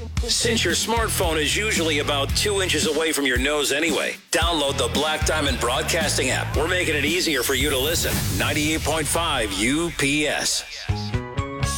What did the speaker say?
Since your smartphone is usually about 2 inches away from your nose anyway, download the Black Diamond Broadcasting app. We're making it easier for you to listen. 98.5 UPS.